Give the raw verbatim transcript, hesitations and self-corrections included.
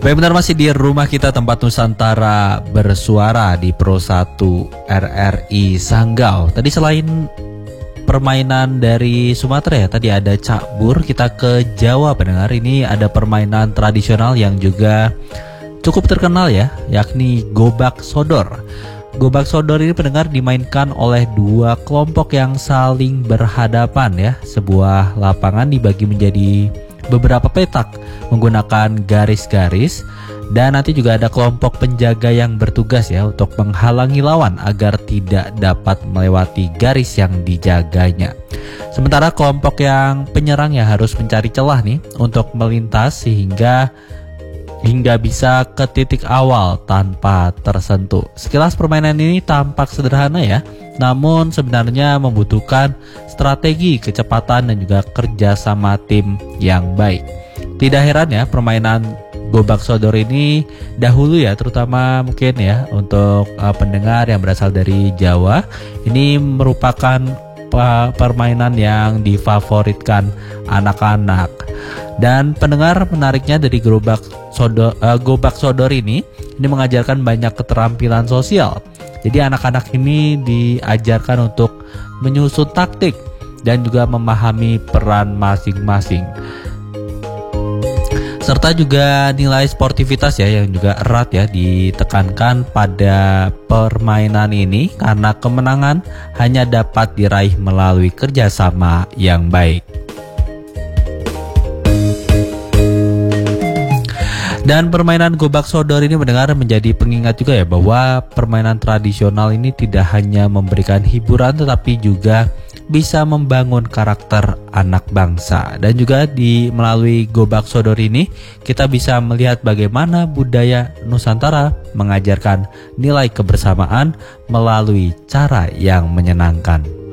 Baik, benar masih di rumah kita tempat Nusantara bersuara di Pro satu R R I Sanggau. Tadi selain permainan dari Sumatera ya, tadi ada cakbur. Kita ke Jawa pendengar, ini ada permainan tradisional yang juga cukup terkenal ya, yakni gobak sodor. Gobak sodor ini pendengar dimainkan oleh dua kelompok yang saling berhadapan ya. Sebuah lapangan dibagi menjadi beberapa petak menggunakan garis-garis, dan nanti juga ada kelompok penjaga yang bertugas ya untuk menghalangi lawan agar tidak dapat melewati garis yang dijaganya. Sementara kelompok yang penyerang ya harus mencari celah nih untuk melintas sehingga hingga bisa ke titik awal tanpa tersentuh. Sekilas permainan ini tampak sederhana ya, namun sebenarnya membutuhkan strategi, kecepatan, dan juga kerjasama tim yang baik. Tidak heran ya permainan gobak sodor ini dahulu ya, terutama mungkin ya untuk uh, pendengar yang berasal dari Jawa, ini merupakan uh, permainan yang difavoritkan anak-anak. Dan pendengar, menariknya dari gobak sodor, uh, gobak sodor ini, ini mengajarkan banyak keterampilan sosial. Jadi anak-anak ini diajarkan untuk menyusun taktik dan juga memahami peran masing-masing. Serta juga nilai sportivitas ya yang juga erat ya ditekankan pada permainan ini, karena kemenangan hanya dapat diraih melalui kerjasama yang baik. Dan permainan gobak sodor ini mendengar menjadi pengingat juga ya bahwa permainan tradisional ini tidak hanya memberikan hiburan tetapi juga bisa membangun karakter anak bangsa. Dan juga di melalui gobak sodor ini kita bisa melihat bagaimana budaya Nusantara mengajarkan nilai kebersamaan melalui cara yang menyenangkan.